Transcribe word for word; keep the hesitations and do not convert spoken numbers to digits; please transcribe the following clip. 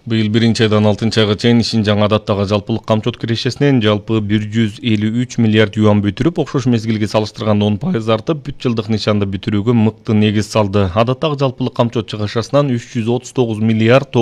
Быйыл биринчи айдан алтынчы айга чейин Шинжаң адаттагы жалпылык камчот кирешесинен жалпы бир жүз элүү үч миллиард юан бүтүрүп, окшош мезгилге салыштырганда он пайыз артып, бүт жылдык нишанды бүтүрүүгө мыкты негиз салды. Адаттагы жалпылык камчот чыгышасынан үч жүз отуз тогуз миллиард